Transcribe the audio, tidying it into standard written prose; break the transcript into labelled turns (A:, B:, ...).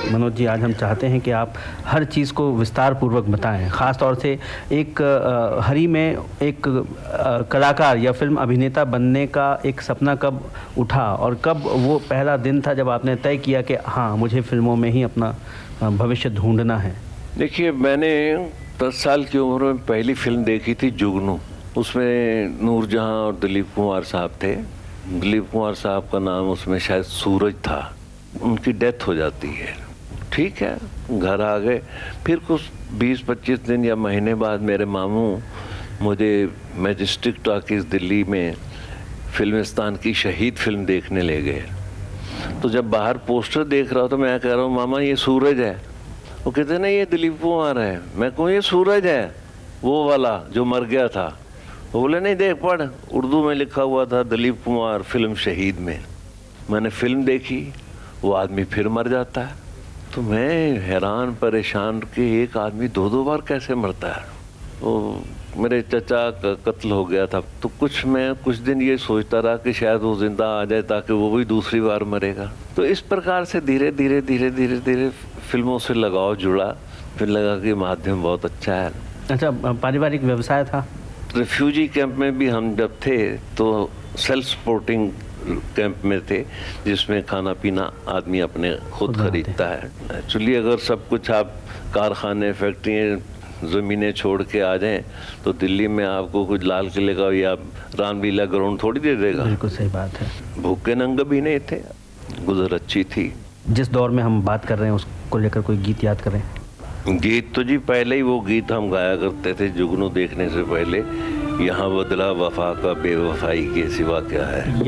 A: मनोज जी, आज हम चाहते हैं कि आप हर चीज़ को विस्तार पूर्वक बताएं। ख़ास तौर से एक हरी में एक कलाकार या फिल्म अभिनेता बनने का एक सपना कब उठा और कब वो पहला दिन था जब आपने तय किया कि हाँ, मुझे फिल्मों में ही अपना भविष्य ढूंढना है?
B: देखिए, मैंने 10 साल की उम्र में पहली फिल्म देखी थी जुगनू। उसमें नूरजहां और दिलीप कुमार साहब थे। दिलीप कुमार साहब का नाम उसमें शायद सूरज था। उनकी डेथ हो जाती है। ठीक है, घर आ गए। फिर कुछ 20-25 दिन या महीने बाद मेरे मामू मुझे मैजेस्टिक टॉकीज दिल्ली में फिल्मिस्तान की शहीद फिल्म देखने ले गए। तो जब बाहर पोस्टर देख रहा हूँ तो मैं कह रहा हूँ, मामा ये सूरज है। वो कहते नहीं, ये दिलीप कुमार है। मैं कहूँ ये सूरज है, वो वाला जो मर गया था। वो बोले नहीं, देख पढ़, उर्दू में लिखा हुआ था दिलीप कुमार फिल्म शहीद में। मैंने फिल्म देखी, वो आदमी फिर मर जाता है। तो मैं हैरान परेशान कि एक आदमी 2-2 बार कैसे मरता है। वो मेरे चचा का कत्ल हो गया था, तो मैं कुछ दिन ये सोचता रहा कि शायद वो जिंदा आ जाए ताकि वो भी दूसरी बार मरेगा। तो इस प्रकार से धीरे धीरे फिल्मों से लगाव जुड़ा। फिर लगा कि माध्यम बहुत अच्छा है।
A: अच्छा, पारिवारिक व्यवसाय था?
B: रिफ्यूजी कैंप में भी हम जब थे तो सेल्फ सपोर्टिंग कैंप में थे, जिसमें खाना पीना आदमी अपने खुद खरीदता है। एक्चुअली अगर सब कुछ आप कारखाने, फैक्ट्रियाँ, ज़मीनें छोड़ के आ जाएं तो दिल्ली में आपको कुछ लाल किले का या रामलीला ग्राउंड थोड़ी दे देगा।
A: बिल्कुल सही बात है।
B: भूखे नंगे भी नहीं थे, गुजर अच्छी थी।
A: जिस दौर में हम बात कर रहे हैं उसको लेकर कोई गीत याद करें?
B: गीत तो जी पहले ही वो गीत हम गाया करते थे जुगनू देखने से पहले। यहाँ बदला वफा का बेवफाई के सिवा क्या है।